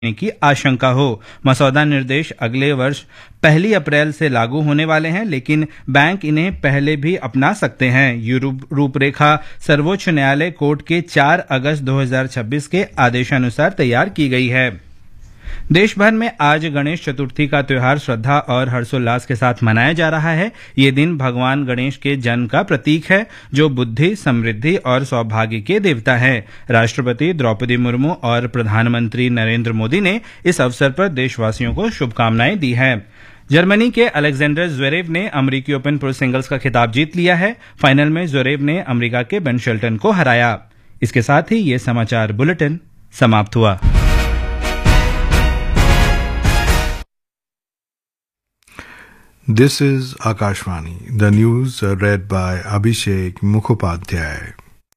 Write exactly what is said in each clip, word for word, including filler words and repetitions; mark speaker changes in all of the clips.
Speaker 1: की आशंका हो। मसौदा निर्देश अगले वर्ष पहली अप्रैल से लागू होने वाले हैं, लेकिन बैंक इन्हें पहले भी अपना सकते हैं। ये रूपरेखा सर्वोच्च न्यायालय कोर्ट के चार अगस्त दो हज़ार छब्बीस के आदेशानुसार तैयार की गई है। देश भर में आज गणेश चतुर्थी का त्योहार श्रद्धा और हर्षोल्लास के साथ मनाया जा रहा है। ये दिन भगवान गणेश के जन्म का प्रतीक है, जो बुद्धि, समृद्धि और सौभाग्य के देवता है। राष्ट्रपति द्रौपदी मुर्मू और प्रधानमंत्री नरेंद्र मोदी ने इस अवसर पर देशवासियों को शुभकामनाएं दी हैं। जर्मनी के अलेक्जेंडर ज़्वेरेव ने अमेरिकी ओपन प्रो सिंगल्स का खिताब जीत लिया है। फाइनल में ज़्वेरेव ने अमेरिका के बेन शेल्टन को हराया। इसके साथ ही ये समाचार बुलेटिन समाप्त हुआ।
Speaker 2: This is Akashvani. The news are read by Abhishek Mukhopadhyay.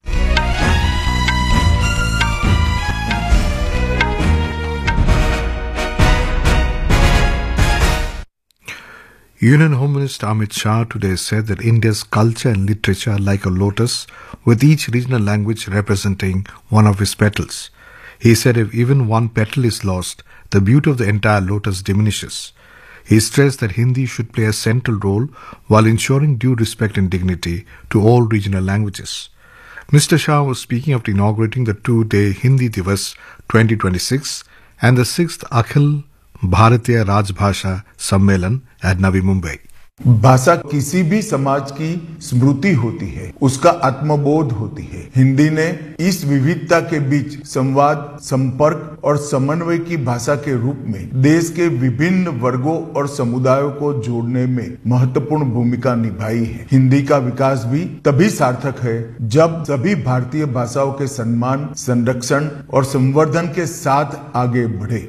Speaker 2: Union Home Minister Amit Shah today said that India's culture and literature are like a lotus, with each regional language representing one of its petals. He said if even one petal is lost, the beauty of the entire lotus diminishes. He stressed that Hindi should play a central role while ensuring due respect and dignity to all regional languages. Mister Shah was speaking after inaugurating the two-day Hindi Divas twenty twenty-six and the sixth Akhil Bharatiya Rajbhasha Sammelan at Navi Mumbai.
Speaker 3: भाषा किसी भी समाज की स्मृति होती है, उसका आत्मबोध होती है। हिंदी ने इस विविधता के बीच संवाद, संपर्क और समन्वय की भाषा के रूप में देश के विभिन्न वर्गों और समुदायों को जोड़ने में महत्वपूर्ण भूमिका निभाई है। हिंदी का विकास भी तभी सार्थक है जब सभी भारतीय भाषाओं के सम्मान, संरक्षण और संवर्धन के साथ आगे बढ़े।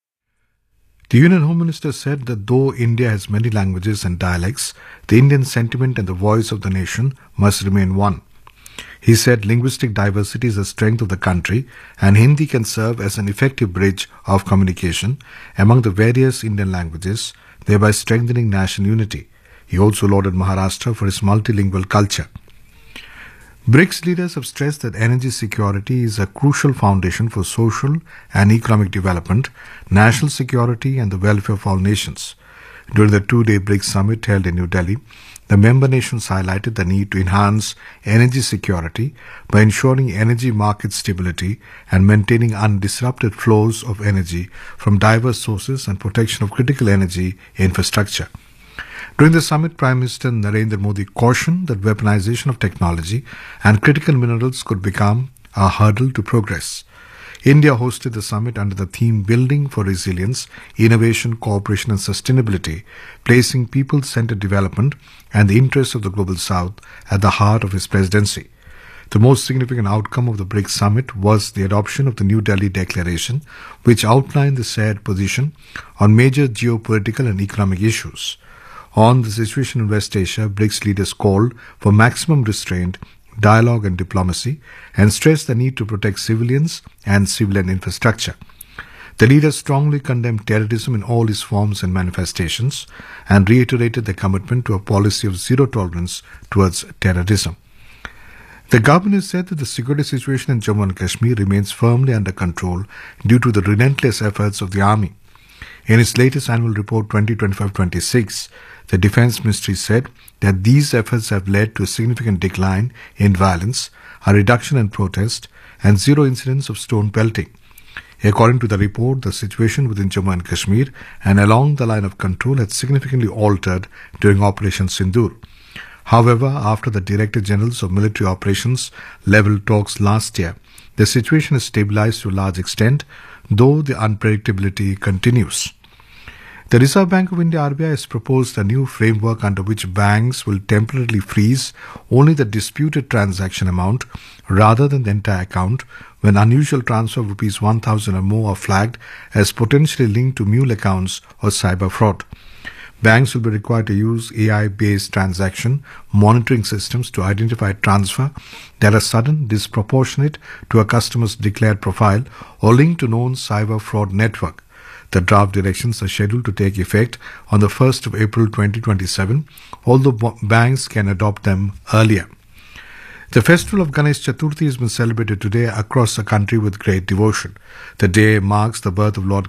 Speaker 2: The Union Home Minister said that though India has many languages and dialects, the Indian sentiment and the voice of the nation must remain one. He said linguistic diversity is the strength of the country and Hindi can serve as an effective bridge of communication among the various Indian languages, thereby strengthening national unity. He also lauded Maharashtra for its multilingual culture. BRICS leaders have stressed that energy security is a crucial foundation for social and economic development, national security and the welfare of all nations. During the two-day BRICS summit held in New Delhi, the member nations highlighted the need to enhance energy security by ensuring energy market stability and maintaining undisrupted flows of energy from diverse sources and protection of critical energy infrastructure. During the summit, Prime Minister Narendra Modi cautioned that weaponization of technology and critical minerals could become a hurdle to progress. India hosted the summit under the theme Building for Resilience, Innovation, Cooperation and Sustainability, placing people-centered development and the interests of the Global South at the heart of its presidency. The most significant outcome of the BRICS summit was the adoption of the New Delhi Declaration, which outlined the shared position on major geopolitical and economic issues. On the situation in West Asia, BRICS leaders called for maximum restraint, dialogue and diplomacy and stressed the need to protect civilians and civilian infrastructure. The leaders strongly condemned terrorism in all its forms and manifestations and reiterated their commitment to a policy of zero tolerance towards terrorism. The government said that the security situation in Jammu and Kashmir remains firmly under control due to the relentless efforts of the army. In its latest annual report twenty twenty-five twenty-six, the Defence Ministry said that these efforts have led to a significant decline in violence, a reduction in protest, and zero incidents of stone pelting. According to the report, the situation within Jammu and Kashmir and along the line of control had significantly altered during Operation Sindoor. However, after the Director Generals of Military Operations level talks last year, the situation has stabilized to a large extent, though the unpredictability continues. The Reserve Bank of India R B I has proposed a new framework under which banks will temporarily freeze only the disputed transaction amount rather than the entire account when unusual transfer of rupees one thousand or more are flagged as potentially linked to mule accounts or cyber fraud. Banks will be required to use A I-based transaction monitoring systems to identify transfer that are sudden, disproportionate to a customer's declared profile or linked to known cyber fraud network. The draft directions are scheduled to take effect on the first of April twenty twenty-seven, although banks can adopt them earlier. The festival of Ganesh Chaturthi has been celebrated today across the country with great devotion. The day marks the birth of Lord